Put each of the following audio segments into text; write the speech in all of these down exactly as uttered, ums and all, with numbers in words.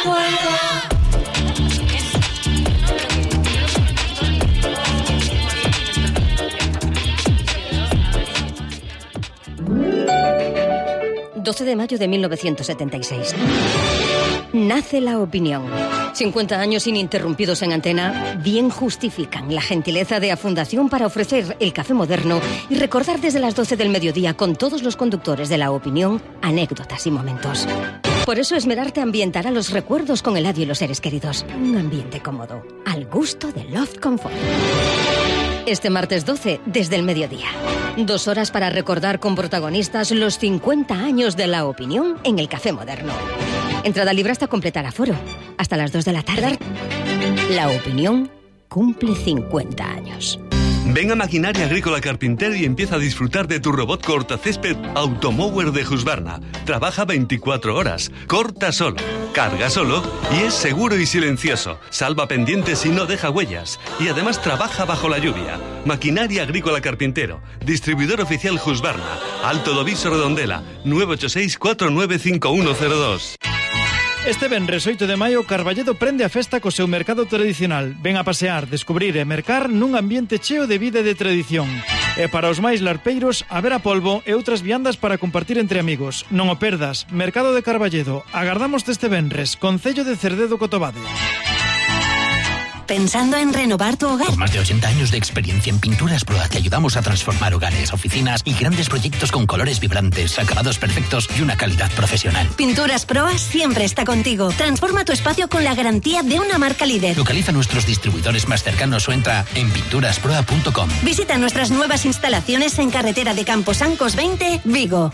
doce de mayo de mil novecientos setenta y seis. Nace La Opinión. cincuenta años ininterrumpidos en antena bien justifican la gentileza de la Fundación para ofrecer el café moderno y recordar desde las doce del mediodía con todos los conductores de La Opinión anécdotas y momentos. Por eso esmerarte ambientará los recuerdos con Eladio y los seres queridos. Un ambiente cómodo, al gusto de Love Comfort. Este martes doce, desde el mediodía. Dos horas para recordar con protagonistas los cincuenta años de La Opinión en el Café Moderno. Entrada libre hasta completar aforo. Hasta las dos de la tarde. La Opinión cumple cincuenta años. Ven a Maquinaria Agrícola Carpintero y empieza a disfrutar de tu robot cortacésped Automower de Husqvarna. Trabaja veinticuatro horas, corta solo, carga solo y es seguro y silencioso. Salva pendientes y no deja huellas. Y además trabaja bajo la lluvia. Maquinaria Agrícola Carpintero, distribuidor oficial Husqvarna, Alto Doviso Redondela, nueve ocho seis, cuatro nueve cinco uno cero dos. Este venres oito de maio, Carballedo prende a festa co seu mercado tradicional. Ven a pasear, descubrir e mercar nun ambiente cheo de vida e de tradición. E para os máis larpeiros, haberá polvo e outras viandas para compartir entre amigos. Non o perdas, Mercado de Carballedo. Agardamos este venres, Concello de Cerdedo Cotobade. ¿Pensando en renovar tu hogar? Con más de ochenta años de experiencia en Pinturas Proa, te ayudamos a transformar hogares, oficinas y grandes proyectos con colores vibrantes, acabados perfectos y una calidad profesional. Pinturas Proa siempre está contigo. Transforma tu espacio con la garantía de una marca líder. Localiza nuestros distribuidores más cercanos o entra en pinturas proa punto com. Visita nuestras nuevas instalaciones en carretera de Camposancos veinte, Vigo.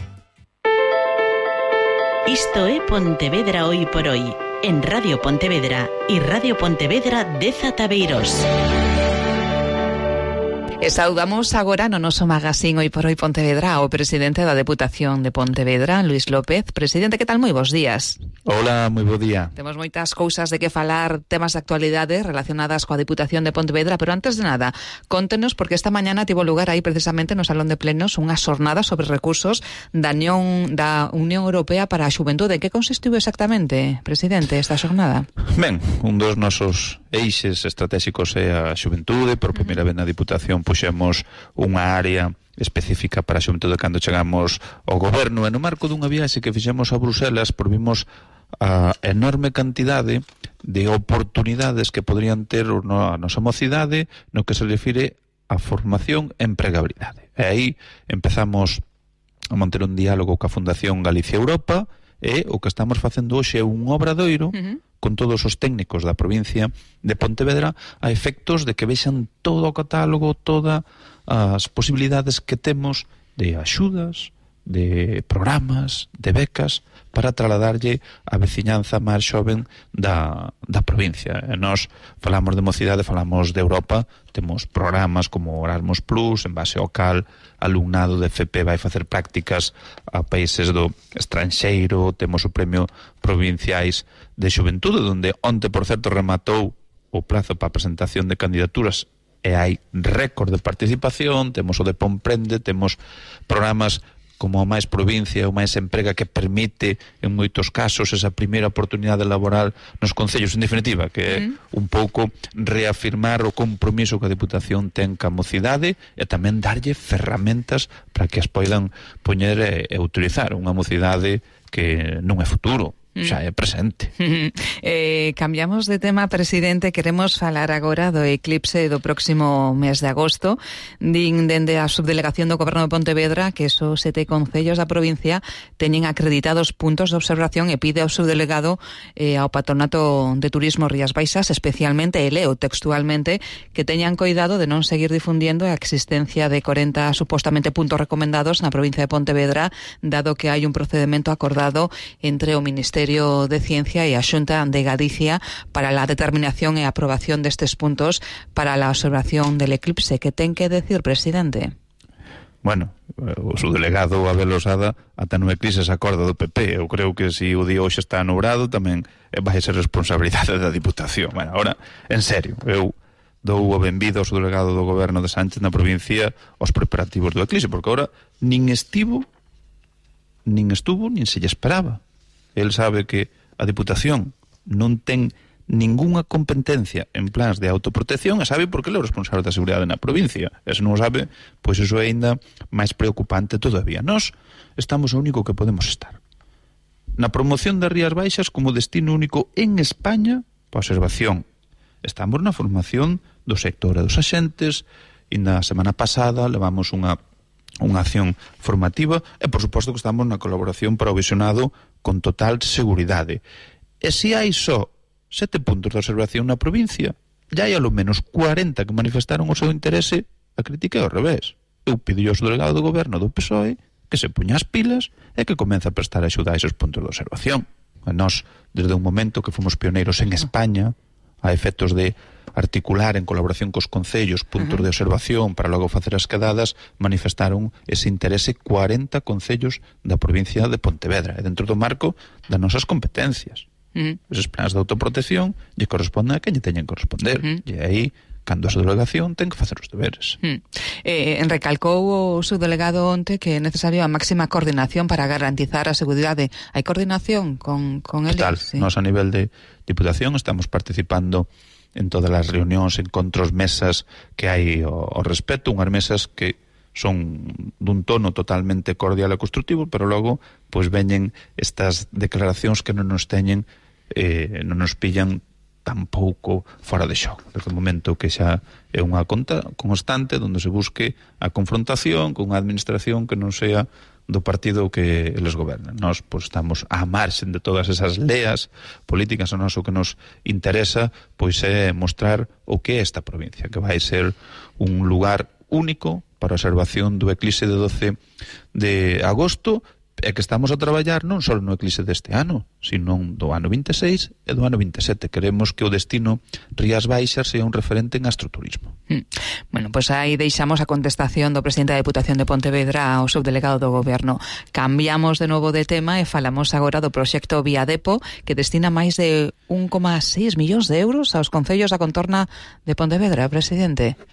Isto é Pontevedra hoy por hoy, en Radio Pontevedra y Radio Pontevedra de Zataveiros. E saudamos agora no noso magazín Hoy por Hoy Pontevedra o presidente da Deputación de Pontevedra, Luís López. Presidente, que tal? Moi bons días. Hola, moi bo día. Temos moitas cousas de que falar, temas de actualidade relacionadas coa Deputación de Pontevedra, pero antes de nada, contenos, porque esta mañana tivo lugar aí precisamente no Salón de Plenos unha xornada sobre recursos da Unión, da Unión Europea para a Xuventude. Que consistiu exactamente, presidente, esta xornada? Ben, un dos nosos eixes estratégicos é a xuventude. Por primeira vez na Deputación puxemos unha área específica para a xuventude cando chegamos ao goberno, e no marco dunha viaxe que fixemos a Bruselas por vimos a enorme cantidade de oportunidades que podrían ter a nosa mocidade no que se refire a formación e empregabilidade. E aí empezamos a manter un diálogo coa Fundación Galicia Europa, e o que estamos facendo hoxe é un obradoiro uh-huh. con todos os técnicos da provincia de Pontevedra a efectos de que vexan todo o catálogo, todas as posibilidades que temos de axudas, de programas, de becas para trasladarlle a veciñanza máis xoven da, da provincia. E nós falamos de mocidade, falamos de Europa, temos programas como Erasmus Plus, en base ao cal alumnado de F P vai facer prácticas a países do estranxeiro, temos o Premio Provinciais de Xuventude, onde onte, por certo, rematou o prazo para a presentación de candidaturas e hai récord de participación, temos o de Pomprende, temos programas como a máis provincia ou máis emprega que permite en moitos casos esa primeira oportunidade laboral nos concellos, en definitiva, que é mm. un pouco reafirmar o compromiso que a Deputación ten ca mocidade e tamén darlle ferramentas para que as poidan poñer e, e utilizar unha mocidade que non é futuro, xa é presente. eh, cambiamos de tema, presidente. Queremos falar agora do eclipse do próximo mes de agosto. Din dende a subdelegación do Goberno de Pontevedra que esos sete concellos da provincia teñen acreditados puntos de observación e pide ao subdelegado eh, ao Patronato de Turismo Rías Baixas, especialmente, e leo textualmente, que teñan coidado de non seguir difundindo a existencia de corenta supostamente puntos recomendados na provincia de Pontevedra, dado que hai un procedimento acordado entre o Ministerio de Ciencia e a Xunta de Galicia para la determinación e aprobación destes puntos para la observación del eclipse. Que ten que decir, presidente? Bueno, o subdelegado Abel Osada ata no eclipse se acorda do P P. Eu creo que se o día hoxe está nubrado tamén vai ser responsabilidade da Diputación. Bueno, ahora, en serio, eu dou o benvido ao subdelegado do Goberno de Sánchez na provincia aos preparativos do eclipse, porque ahora nin estivo nin estuvo, nin se lle esperaba. El sabe que a Diputación non ten ningunha competencia en plans de autoprotección e sabe porque ele é o responsable da seguridade na provincia. E se non o sabe, pois iso é ainda máis preocupante todavía. Nós estamos o único que podemos estar na promoción das Rías Baixas como destino único en España para observación. Estamos na formación do sector e dos axentes e na semana pasada levamos unha, unha acción formativa e por suposto que estamos na colaboración para o visionado con total seguridade. E se hai só sete puntos de observación na provincia, já hai alo menos cuarenta que manifestaron o seu interese, a crítica é ao revés. Eu pido ao delegado do goberno do P S O E que se puña as pilas e que comece a prestar axuda a esos puntos de observación. A nós, desde un momento que fomos pioneiros en España, a efectos de articular en colaboración cos concellos puntos de observación para logo facer as quedadas, manifestaron ese interese cuarenta concellos da provincia de Pontevedra, e dentro do marco das nosas competencias. Uh-huh. Esos plans de autoprotección lle corresponden a quen lle teñen que corresponder. Uh-huh. E aí, cando a súa delegación ten que facer os deberes. Uh-huh. eh, recalcou o seu delegado onte que é necesario a máxima coordinación para garantizar a seguridade. Hai coordinación con, con eles? Total, sí. Nos a nivel de Diputación estamos participando en todas as reunións, encontros, mesas que hai ao, ao respecto, unhas mesas que son dun tono totalmente cordial e constructivo, pero logo pois veñen estas declaracións que non nos teñen eh, non nos pillan tampouco fora de xogo. Desde o momento que xa é unha conta constante onde se busque a confrontación con unha administración que non sea do partido que eles gobernan. Nós pois, estamos á marxen de todas esas leas políticas. O noso que nos interesa pois é mostrar o que é esta provincia, que vai ser un lugar único para a observación do eclipse de doce de agosto, e que estamos a traballar non só no eclipse deste ano, sino do ano vinte e seis e do ano vinte e sete. Queremos que o destino Rías Baixas sea un referente en astroturismo. Mm. Bueno, pois pues aí deixamos a contestación do presidente da Diputación de Pontevedra ao subdelegado do Goberno. Cambiamos de novo de tema e falamos agora do proxecto Viadepo, que destina máis de un coma seis millóns de euros aos concellos da contorna de Pontevedra, presidente.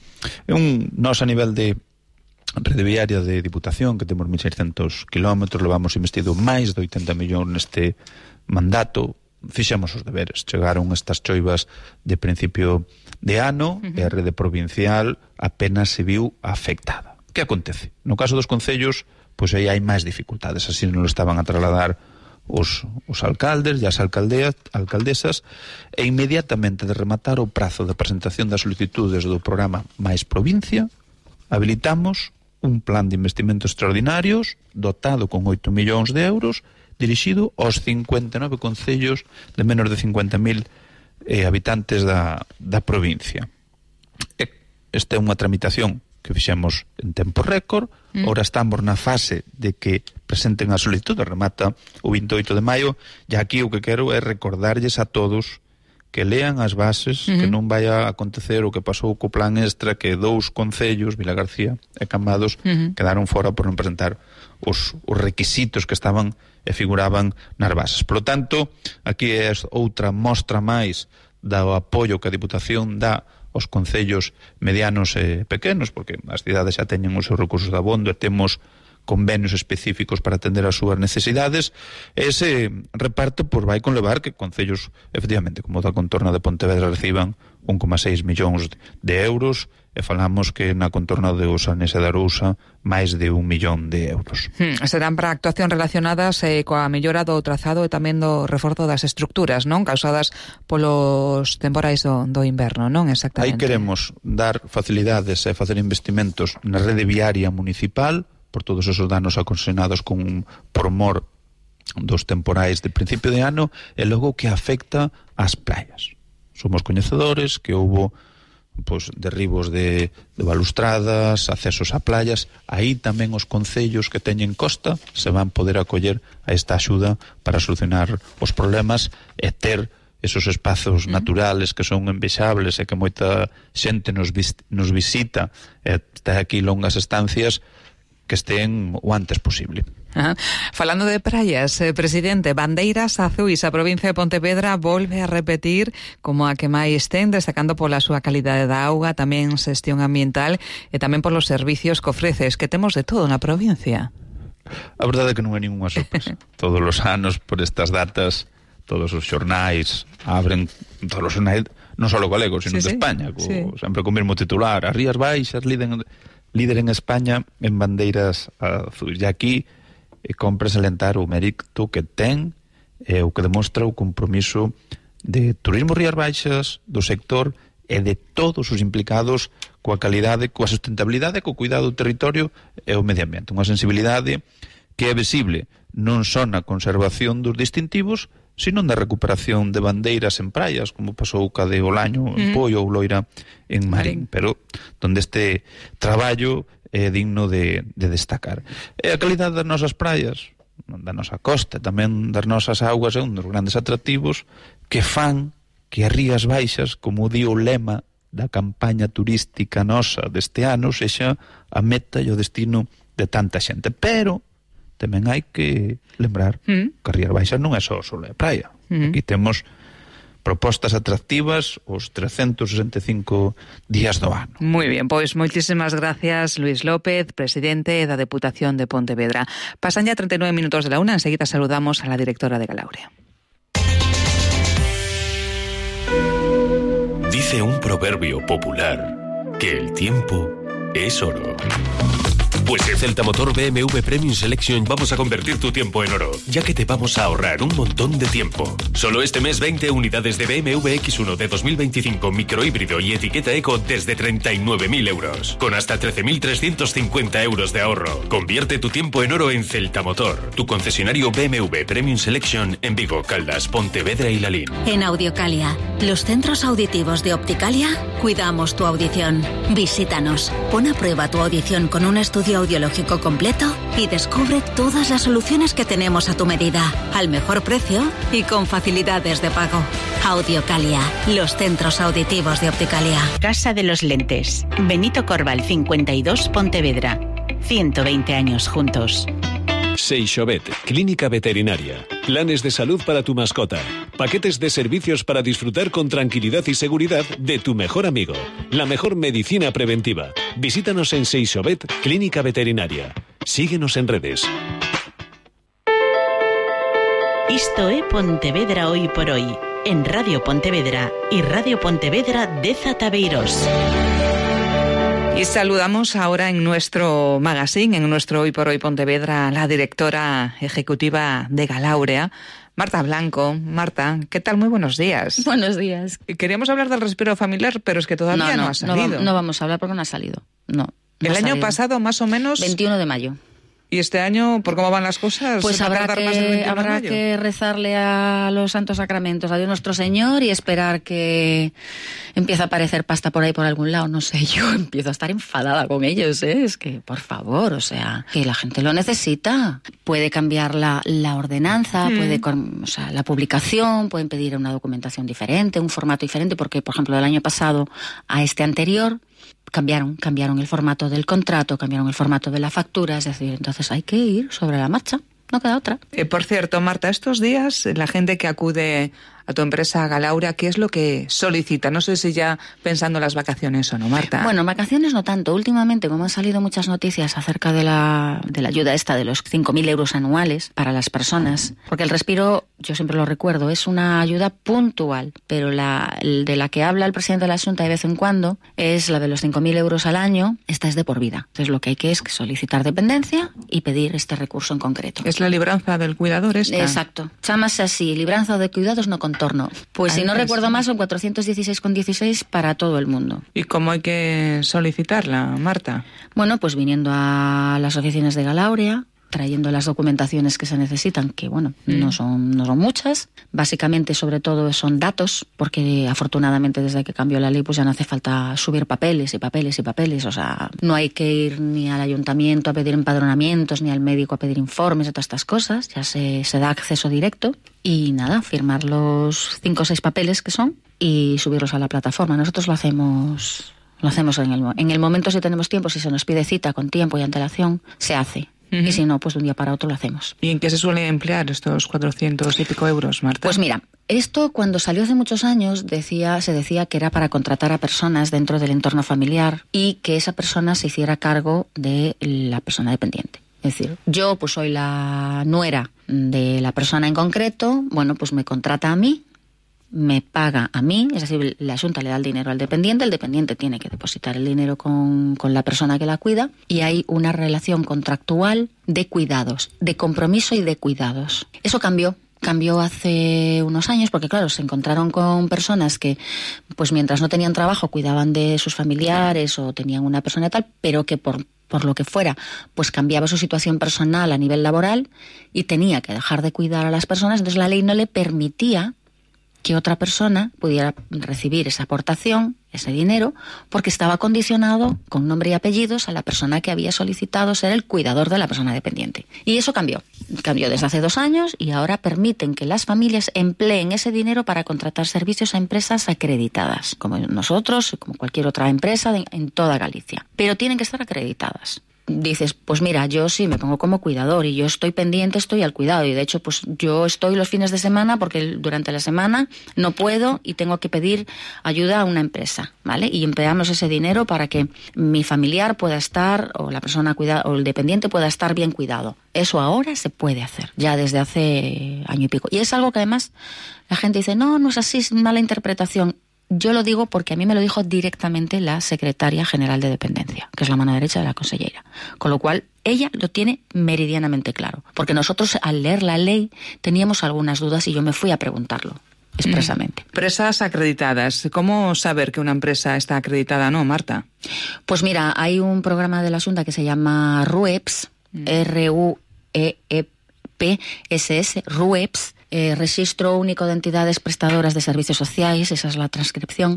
É un, nos a nivel de rede viaria de Diputación, que temos mil seiscentos kilómetros, levamos investido máis de oitenta millóns neste mandato, fixemos os deberes. Chegaron estas choivas de principio de ano, uh-huh. e a rede provincial apenas se viu afectada. Que acontece? No caso dos concellos, pois aí hai máis dificultades, así non lo estaban a trasladar os, os alcaldes e as alcaldeas, alcaldesas, e inmediatamente de rematar o prazo de presentación das solicitudes do programa Mais Provincia, habilitamos un plan de investimentos extraordinarios dotado con oito millóns de euros dirixido aos cincuenta e nove concellos de menos de cincuenta mil eh, habitantes da, da provincia. E esta é unha tramitación que fixemos en tempo récord. Mm. Ora estamos na fase de que presenten a solicitud, remata o vinte e oito de maio, e aquí o que quero é recordarlles a todos que lean as bases, uh-huh. que non vai a acontecer o que pasou co plan extra, que dous concellos, Vilagarcía e Cambados, uh-huh. quedaron fora por non presentar os, os requisitos que estaban e figuraban nas bases. Por lo tanto, aquí é outra mostra máis do apoio que a Diputación dá aos concellos medianos e pequenos, porque as cidades xa teñen os seus recursos de abondo e temos convenios específicos para atender as súas necesidades. Ese reparto pois, vai conlevar que concellos, efectivamente, como da contorna de Pontevedra, reciban un coma seis millóns de euros, e falamos que na contorna de Osanes e de Arousa máis de un millón de euros. Hmm, serán para actuacións relacionadas eh, coa mellora do trazado e tamén do reforzo das estructuras, non? Causadas polos temporais do, do inverno, non? Exactamente. Aí queremos dar facilidades e facer investimentos na rede viaria municipal, por todos esos danos ocasionados con por mor dos temporais de principio de ano, e logo que afecta ás praias. Somos coñecedores que houbo pois, derribos de, de balustradas, accesos a playas. Aí tamén os concellos que teñen costa se van poder acoller a esta axuda para solucionar os problemas e ter esos espazos naturales que son envexables e que moita xente nos, vis, nos visita e está aquí longas estancias, que estén o antes posible. Ajá. Falando de praias, eh, presidente, bandeiras azuis, a provincia de Pontevedra volve a repetir como a que máis ten, destacando pola súa calidade da auga, tamén xestión ambiental e tamén polos servicios que ofreces, que temos de todo na provincia. A verdade é que non é ninguna sorpresa. Todos os anos, por estas datas, todos os xornais abren, todos os xornais non só galegos, sino sí, de sí. España, co, sí. sempre co mesmo titular: as Rías Baixas líder, líder en España en bandeiras azuis. E aquí eh, compre salientar o mérito que ten, eh, o que demostra o compromiso de Turismo Rías Baixas, do sector e de todos os implicados coa calidade, coa sustentabilidade, co cuidado do territorio e o medio ambiente. Unha sensibilidade que é visible non só na conservación dos distintivos, sino na recuperación de bandeiras en praias, como pasou ca de Olaño en Poio ou Loira en Marín, pero donde este traballo é digno de, de destacar. E a calidade das nosas praias, da nosa costa, tamén das nosas augas, é un dos grandes atractivos que fan que as Rías Baixas, como di o lema da campaña turística nosa deste ano, sexa a meta e o destino de tanta xente. Pero tamén hai que lembrar mm. que as Rías Baixas non é só o sol e a praia. Mm. Aquí temos propostas atractivas os trescentos sesenta e cinco días do ano. Moi bien, pois moitísimas gracias, Luis López, presidente da Deputación de Pontevedra. Pasan ya treinta y nueve minutos de la una, enseguida saludamos a la directora de Galauria. Dice un proverbio popular que el tiempo es oro. Pues en Celta Motor B M W Premium Selection vamos a convertir tu tiempo en oro, ya que te vamos a ahorrar un montón de tiempo. Solo este mes veinte unidades de B M W X uno de dos mil veinticinco microhíbrido y etiqueta eco desde treinta y nueve mil euros, con hasta trece mil trescientos cincuenta euros de ahorro. Convierte tu tiempo en oro en Celta Motor, tu concesionario B M W Premium Selection en Vigo, Caldas, Pontevedra y Lalín. En Audiocalia, los centros auditivos de Opticalia, cuidamos tu audición. Visítanos, pon a prueba tu audición con un estudio audiológico completo y descubre todas las soluciones que tenemos a tu medida, al mejor precio y con facilidades de pago. Audiocalia, los centros auditivos de Opticalia. Casa de los Lentes, Benito Corval cincuenta y dos, Pontevedra. ciento veinte años juntos. Seixovet, clínica veterinaria. Planes de salud para tu mascota. Paquetes de servicios para disfrutar con tranquilidad y seguridad de tu mejor amigo. La mejor medicina preventiva. Visítanos en Seixovet, clínica veterinaria. Síguenos en redes. Isto é Pontevedra hoy por hoy, en Radio Pontevedra y Radio Pontevedra de Zatabeiros. Y saludamos ahora en nuestro magazine, en nuestro Hoy por Hoy Pontevedra, a la directora ejecutiva de Galauria, Marta Blanco. Marta, ¿qué tal? Muy buenos días. Buenos días. Queríamos hablar del respiro familiar, pero es que todavía no, no, no ha salido. No, no vamos a hablar porque no ha salido. No. no El año salido. pasado, más o menos... veintiuno de mayo. ¿Y este año, por cómo van las cosas? Pues habrá, que, habrá que rezarle a los santos sacramentos, a Dios nuestro Señor, y esperar que empiece a aparecer pasta por ahí por algún lado. No sé, yo empiezo a estar enfadada con ellos, ¿eh? Es que, por favor, o sea, que la gente lo necesita. Puede cambiar la, la ordenanza, mm. puede, o sea, la publicación, pueden pedir una documentación diferente, un formato diferente, porque, por ejemplo, del año pasado a este anterior... Cambiaron, cambiaron el formato del contrato, cambiaron el formato de la factura, es decir, entonces hay que ir sobre la marcha, no queda otra. Eh, por cierto, Marta, estos días la gente que acude a tu empresa Galauria, ¿qué es lo que solicita? No sé si ya pensando en las vacaciones o no, Marta. Bueno, vacaciones no tanto. Últimamente, como han salido muchas noticias acerca de la, de la ayuda esta de los cinco mil euros anuales para las personas, porque el respiro, yo siempre lo recuerdo, es una ayuda puntual, pero la de la que habla el presidente de la Xunta de vez en cuando es la de los cinco mil euros al año, esta es de por vida. Entonces lo que hay que es solicitar dependencia y pedir este recurso en concreto. Es la libranza del cuidador esta. Exacto. Chámase así, libranza de cuidados no contorno. Pues si no recuerdo más, son cuatrocientos dieciséis con dieciséis para todo el mundo. ¿Y cómo hay que solicitarla, Marta? Bueno, pues viniendo a las oficinas de Galauria, trayendo las documentaciones que se necesitan, que bueno, mm. no son no son muchas. Básicamente, sobre todo, son datos, porque afortunadamente desde que cambió la ley, pues ya no hace falta subir papeles y papeles y papeles. O sea, no hay que ir ni al ayuntamiento a pedir empadronamientos, ni al médico a pedir informes de todas estas cosas. Ya se, se da acceso directo. Y nada, firmar los cinco o seis papeles que son y subirlos a la plataforma. Nosotros lo hacemos, lo hacemos en el, en el momento, si tenemos tiempo, si se nos pide cita con tiempo y antelación, se hace. Uh-huh. Y si no, pues de un día para otro lo hacemos. ¿Y en qué se suele emplear estos cuatrocientos y pico euros, Marta? Pues mira, esto cuando salió hace muchos años decía, se decía que era para contratar a personas dentro del entorno familiar y que esa persona se hiciera cargo de la persona dependiente. Es decir, yo pues soy la nuera de la persona en concreto, bueno, pues me contrata a mí, me paga a mí, es decir, la Xunta le da el dinero al dependiente, el dependiente tiene que depositar el dinero con, con la persona que la cuida y hay una relación contractual de cuidados, de compromiso y de cuidados. Eso cambió. Cambió hace unos años porque, claro, se encontraron con personas que, pues mientras no tenían trabajo, cuidaban de sus familiares o tenían una persona tal, pero que por, por lo que fuera, pues cambiaba su situación personal a nivel laboral y tenía que dejar de cuidar a las personas. Entonces la ley no le permitía que otra persona pudiera recibir esa aportación, ese dinero, porque estaba condicionado con nombre y apellidos a la persona que había solicitado ser el cuidador de la persona dependiente. Y eso cambió. Cambió desde hace dos años y ahora permiten que las familias empleen ese dinero para contratar servicios a empresas acreditadas, como nosotros, como cualquier otra empresa de, en toda Galicia. Pero tienen que estar acreditadas. Dices, pues mira, yo sí me pongo como cuidador y yo estoy pendiente, estoy al cuidado y de hecho pues yo estoy los fines de semana porque durante la semana no puedo y tengo que pedir ayuda a una empresa, ¿vale? Y empleamos ese dinero para que mi familiar pueda estar o la persona cuidada o el dependiente pueda estar bien cuidado. Eso ahora se puede hacer, ya desde hace año y pico. Y es algo que además la gente dice, no, no es así, es mala interpretación. Yo lo digo porque a mí me lo dijo directamente la secretaria general de dependencia, que es la mano derecha de la consellera. Con lo cual, ella lo tiene meridianamente claro. Porque nosotros, al leer la ley, teníamos algunas dudas y yo me fui a preguntarlo expresamente. Mm. Empresas acreditadas. ¿Cómo saber que una empresa está acreditada o no, Marta? Pues mira, hay un programa de la Xunta que se llama RUEPS, mm. R U E E P S S, RUEPS, Eh, Registro Único de Entidades Prestadoras de Servicios Sociais, esa es la transcripción,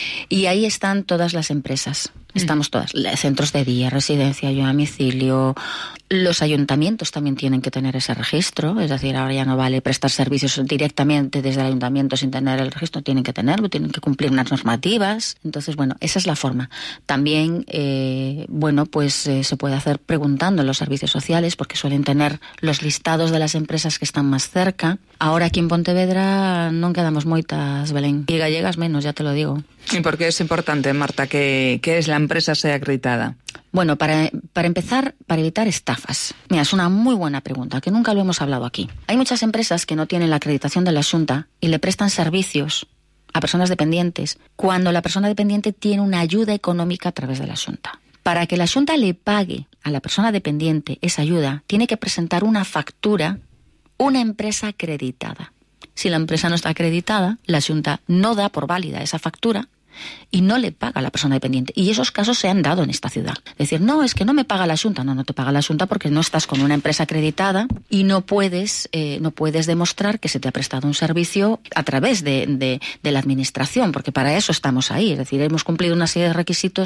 y ahí están todas las empresas, estamos todas, centros de día, residencia, ayuda a domicilio, los ayuntamientos también tienen que tener ese registro, es decir, ahora ya no vale prestar servicios directamente desde el ayuntamiento sin tener el registro, tienen que tenerlo, tienen que cumplir unas normativas, entonces bueno, esa es la forma. También, eh, bueno, pues eh, se puede hacer preguntando en los servicios sociales, porque suelen tener los listados de las empresas que están más cerca. Ahora aquí en Pontevedra non quedamos moitas, Belén, y gallegas menos, ya te lo digo. ¿Y por qué es importante, Marta, que, que es la empresa sea acreditada? Bueno, para, para empezar, para evitar estafas. Mira, es una muy buena pregunta, que nunca lo hemos hablado aquí. Hay muchas empresas que no tienen la acreditación de la Xunta y le prestan servicios a personas dependientes cuando la persona dependiente tiene una ayuda económica a través de la Xunta. Para que la Xunta le pague a la persona dependiente esa ayuda, tiene que presentar una factura una empresa acreditada. Si la empresa no está acreditada, la Xunta no da por válida esa factura y no le paga a la persona dependiente. Y esos casos se han dado en esta ciudad. Decir, no, es que no me paga la Xunta. No, no te paga la Xunta porque no estás con una empresa acreditada y no puedes, eh, no puedes demostrar que se te ha prestado un servicio a través de, de, de la administración, porque para eso estamos ahí. Es decir, hemos cumplido una serie de requisitos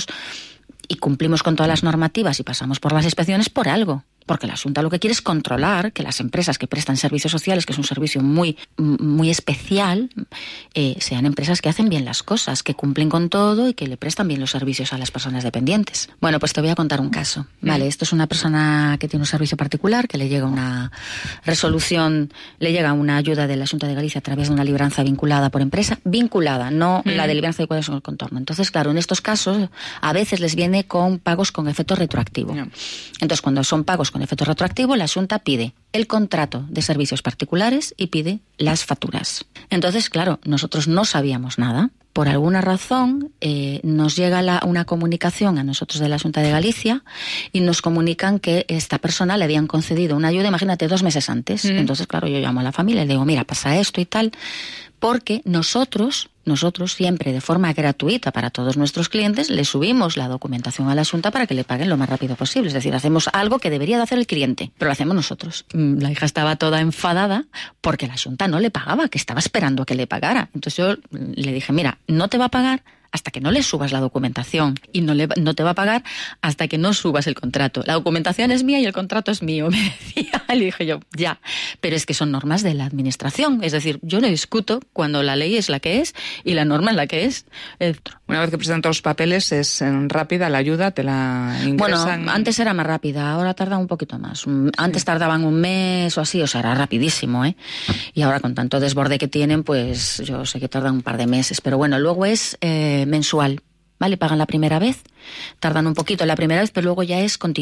y cumplimos con todas las normativas y pasamos por las inspecciones por algo. Porque la Xunta lo que quiere es controlar que las empresas que prestan servicios sociales, que es un servicio muy, muy especial, eh, sean empresas que hacen bien las cosas, que cumplen con todo y que le prestan bien los servicios a las personas dependientes. Bueno, pues te voy a contar un caso. Vale, esto es una persona que tiene un servicio particular, que le llega una resolución, le llega una ayuda de la Xunta de Galicia a través de una libranza vinculada por empresa, vinculada, no mm. la de libranza de cuidados con el contorno. Entonces, claro, en estos casos a veces les viene con pagos con efecto retroactivo. No. Entonces, cuando son pagos con efecto retroactivo, la Xunta pide el contrato de servicios particulares y pide las facturas. Entonces, claro, nosotros no sabíamos nada. Por alguna razón, eh, nos llega la, una comunicación a nosotros de la Xunta de Galicia y nos comunican que esta persona le habían concedido una ayuda, imagínate, dos meses antes. Mm. Entonces, claro, yo llamo a la familia y le digo, mira, pasa esto y tal, porque nosotros... Nosotros siempre, de forma gratuita para todos nuestros clientes, le subimos la documentación a la Xunta para que le paguen lo más rápido posible. Es decir, hacemos algo que debería de hacer el cliente, pero lo hacemos nosotros. La hija estaba toda enfadada porque la Xunta no le pagaba, que estaba esperando a que le pagara. Entonces yo le dije, mira, no te va a pagar hasta que no le subas la documentación y no, le, no te va a pagar hasta que no subas el contrato. La documentación es mía y el contrato es mío, me decía. Le dije yo, ya, pero es que son normas de la administración. Es decir, yo no discuto cuando la ley es la que es y la norma es la que es. Una vez que presentan todos los papeles, ¿es rápida la ayuda? ¿Te la ingresan? Bueno, antes era más rápida, ahora tarda un poquito más. Antes sí. tardaban un mes o así, o sea, era rapidísimo, ¿eh? Y ahora con tanto desborde que tienen, pues yo sé que tardan un par de meses. Pero bueno, luego es... Eh, mensual, ¿vale? Pagan la primera vez, tardan un poquito la primera vez, pero luego ya es continuo.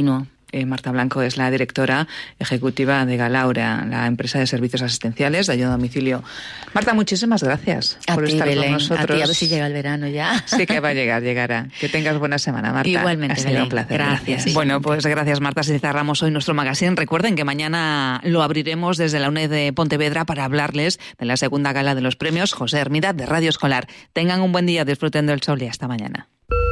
Eh, Marta Blanco es la directora ejecutiva de Galaura, la empresa de servicios asistenciales de ayuda a domicilio. Marta, muchísimas gracias a por ti, estar Belén, con nosotros. A ti, a ver si llega el verano ya. Sí que va a llegar, llegará. Que tengas buena semana, Marta. Igualmente, ha sido Belén. un placer. Gracias. gracias. Bueno, pues gracias, Marta. Si cerramos hoy nuestro magazine, recuerden que mañana lo abriremos desde la UNED de Pontevedra para hablarles de la segunda gala de los premios José Hermida de Radio Escolar. Tengan un buen día, disfruten del sol y hasta mañana.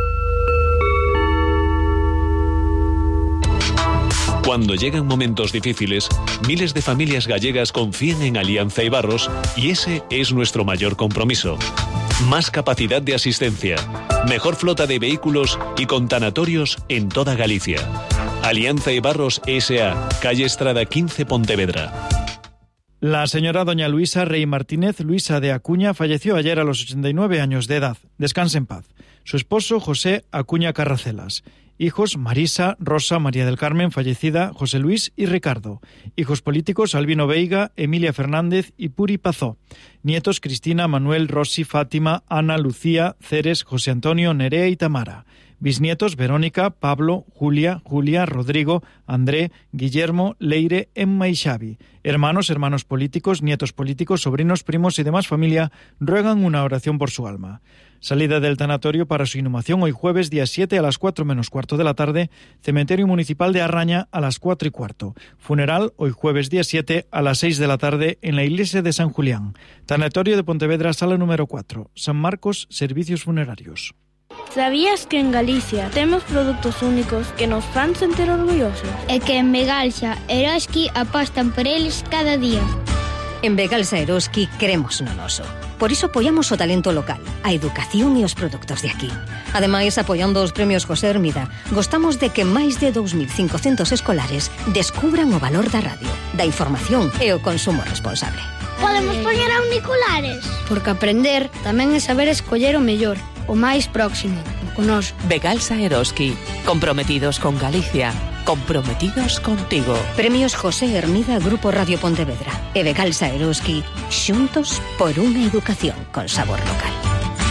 Cuando llegan momentos difíciles, miles de familias gallegas confían en Alianza Ibarros y ese es nuestro mayor compromiso. Más capacidad de asistencia, mejor flota de vehículos y con tanatorios en toda Galicia. Alianza Ibarros S A, calle Estrada quince, Pontevedra. La señora doña Luisa Rey Martínez, Luisa de Acuña, falleció ayer a los ochenta y nueve años de edad. Descanse en paz. Su esposo, José Acuña Carracelas. Hijos, Marisa, Rosa, María del Carmen, fallecida, José Luis y Ricardo. Hijos políticos, Albino Veiga, Emilia Fernández y Puri Pazó. Nietos, Cristina, Manuel, Rosy, Fátima, Ana, Lucía, Ceres, José Antonio, Nerea y Tamara. Bisnietos, Verónica, Pablo, Julia, Julia, Rodrigo, André, Guillermo, Leire, Emma y Xavi. Hermanos, hermanos políticos, nietos políticos, sobrinos, primos y demás familia ruegan una oración por su alma. Salida del tanatorio para su inhumación hoy jueves día siete a las cuatro menos cuarto de la tarde, Cementerio Municipal de Arraña a las cuatro y cuarto. Funeral hoy jueves día siete a las seis de la tarde en la iglesia de San Julián. Tanatorio de Pontevedra, sala número cuatro. San Marcos, Servicios Funerarios. Sabías que en Galicia temos produtos únicos que nos fan sentir orgullosos? E que en Begalsa Eroski apostan por eles cada día. En Begalsa Eroski cremos no noso. Por iso apoiamos o talento local, a educación e os produtos de aquí. Ademais, apoiando os premios José Hermida, gostamos de que máis de dous mil cincocentos escolares descubran o valor da radio, da información e o consumo responsable. Podemos poñer auriculares? Porque aprender tamén é saber escoller o mellor, o máis próximo, con nós. Begalsa Eroski, comprometidos con Galicia, comprometidos contigo. Premios José Hermida, Grupo Radio Pontevedra e Begalsa Eroski, xuntos por unha educación con sabor local.